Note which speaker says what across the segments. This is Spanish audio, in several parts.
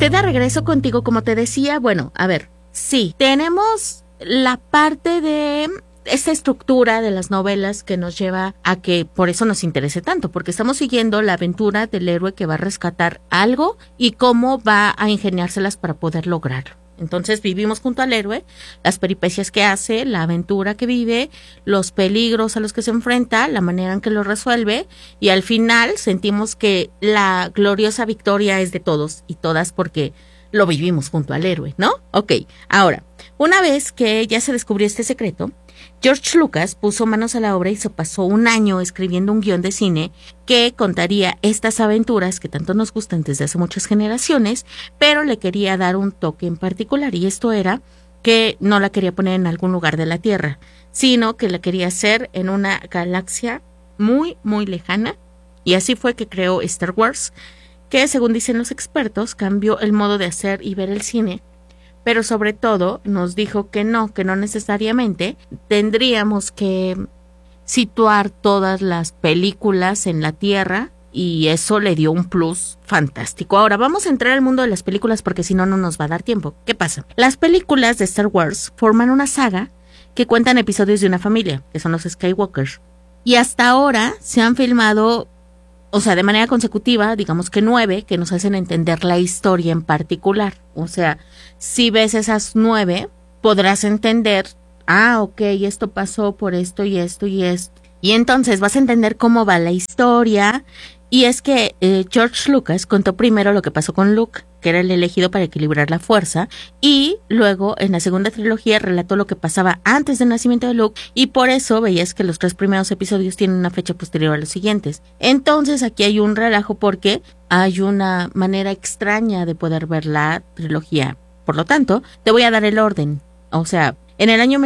Speaker 1: Estoy de regreso contigo, como te decía. Bueno, a ver, sí, tenemos la parte de esta estructura de las novelas que nos lleva a que por eso nos interese tanto, porque estamos siguiendo la aventura del héroe que va a rescatar algo y cómo va a ingeniárselas para poder lograrlo. Entonces vivimos junto al héroe, las peripecias que hace, la aventura que vive, los peligros a los que se enfrenta, la manera en que lo resuelve, y al final sentimos que la gloriosa victoria es de todos y todas porque lo vivimos junto al héroe, ¿no? Ok, ahora, una vez que ya se descubrió este secreto, George Lucas puso manos a la obra y se pasó un año escribiendo un guión de cine que contaría estas aventuras que tanto nos gustan desde hace muchas generaciones, pero le quería dar un toque en particular, y esto era que no la quería poner en algún lugar de la Tierra, sino que la quería hacer en una galaxia muy, muy lejana, y así fue que creó Star Wars, que según dicen los expertos cambió el modo de hacer y ver el cine, pero sobre todo nos dijo que no necesariamente tendríamos que situar todas las películas en la Tierra, y eso le dio un plus fantástico. Ahora vamos a entrar al mundo de las películas porque si no, no nos va a dar tiempo. ¿Qué pasa? Las películas de Star Wars forman una saga que cuentan episodios de una familia, que son los Skywalker, y hasta ahora se han filmado, o sea, de manera consecutiva, digamos que 9, que nos hacen entender la historia en particular. O sea, si ves esas 9, podrás entender, ok, esto pasó por esto y esto y esto. Y entonces vas a entender cómo va la historia. Y es que George Lucas contó primero lo que pasó con Luke, que era el elegido para equilibrar la fuerza, y luego en la segunda trilogía relató lo que pasaba antes del nacimiento de Luke, y por eso veías que los 3 primeros episodios tienen una fecha posterior a los siguientes. Entonces aquí hay un relajo porque hay una manera extraña de poder ver la trilogía. Por lo tanto, te voy a dar el orden. O sea, en el año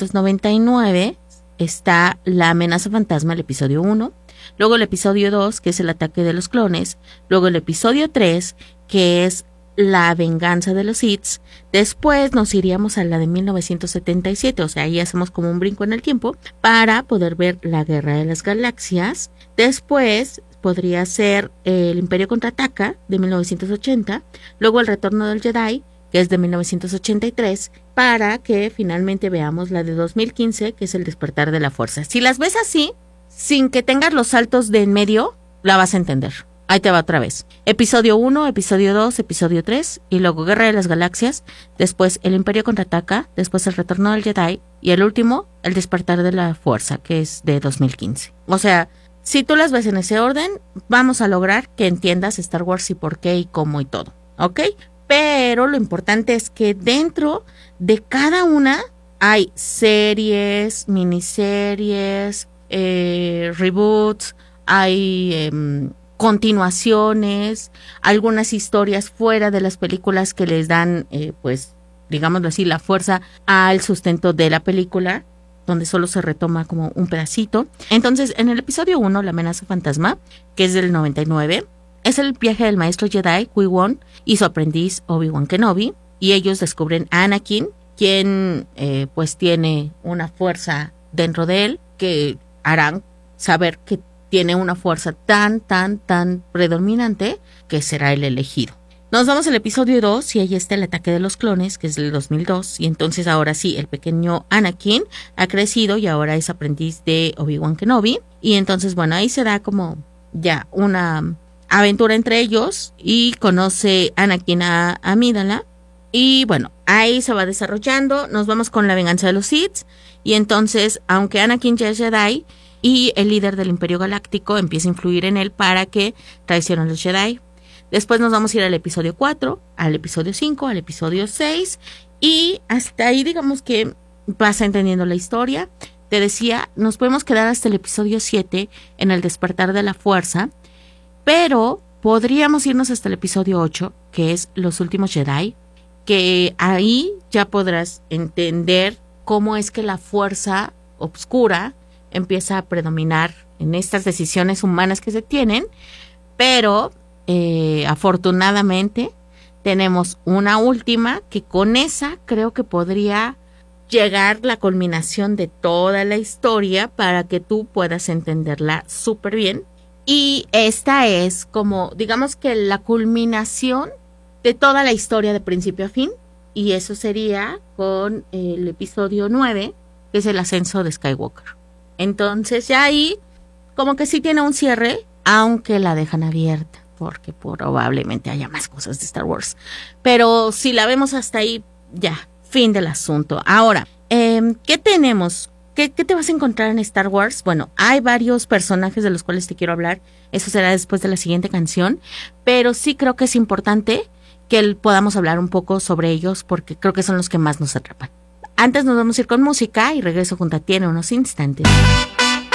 Speaker 1: 1999 está La amenaza fantasma, el episodio 1, luego el episodio 2, que es El ataque de los clones, luego el episodio 3, que es La venganza de los Sith. Después nos iríamos a la de 1977, o sea, ahí hacemos como un brinco en el tiempo para poder ver La guerra de las galaxias. Después podría ser El Imperio contraataca, de 1980, luego El retorno del Jedi, que es de 1983, para que finalmente veamos la de 2015, que es El despertar de la fuerza. Si las ves así, sin que tengas los saltos de en medio, la vas a entender. Ahí te va otra vez. Episodio 1, episodio 2, episodio 3, y luego Guerra de las Galaxias, después El Imperio contraataca, después El retorno del Jedi, y el último, El despertar de la fuerza, que es de 2015. O sea, si tú las ves en ese orden, vamos a lograr que entiendas Star Wars y por qué y cómo y todo, ¿ok? Pero lo importante es que dentro de cada una hay series, miniseries, reboots, hay continuaciones, algunas historias fuera de las películas que les dan, pues, digámoslo así, la fuerza al sustento de la película, donde solo se retoma como un pedacito. Entonces, en el episodio 1, La amenaza fantasma, que es del 99, es el viaje del maestro Jedi Qui-Gon y su aprendiz Obi-Wan Kenobi, y ellos descubren a Anakin, quien pues tiene una fuerza dentro de él que harán saber que tiene una fuerza tan predominante que será el elegido. Nos vamos al episodio 2 y ahí está El ataque de los clones, que es del 2002, y entonces ahora sí, el pequeño Anakin ha crecido y ahora es aprendiz de Obi-Wan Kenobi, y entonces bueno, ahí se da como ya una aventura entre ellos y conoce Anakin a Amidala, y bueno, ahí se va desarrollando. Nos vamos con La venganza de los Sith, y entonces, aunque Anakin ya es Jedi y el líder del Imperio Galáctico, empieza a influir en él para que traicione a los Jedi. Después nos vamos a ir al episodio 4, al episodio 5, al episodio 6, y hasta ahí digamos que vas entendiendo la historia. Te decía, nos podemos quedar hasta el episodio 7 en El despertar de la fuerza, pero podríamos irnos hasta el episodio 8, que es Los últimos Jedi, que ahí ya podrás entender cómo es que la fuerza oscura empieza a predominar en estas decisiones humanas que se tienen, pero afortunadamente tenemos una última que con esa creo que podría llegar la culminación de toda la historia para que tú puedas entenderla súper bien. Y esta es como, digamos que la culminación de toda la historia de principio a fin. Y eso sería con el episodio 9, que es el ascenso de Skywalker. Entonces ya ahí como que sí tiene un cierre, aunque la dejan abierta, porque probablemente haya más cosas de Star Wars. Pero si la vemos hasta ahí, ya, fin del asunto. Ahora, ¿qué tenemos? ¿Qué te vas a encontrar en Star Wars? Bueno, hay varios personajes de los cuales te quiero hablar. Eso será después de la siguiente canción. Pero sí creo que es importante que podamos hablar un poco sobre ellos porque creo que son los que más nos atrapan. Antes nos vamos a ir con música y regreso junto a ti en unos instantes.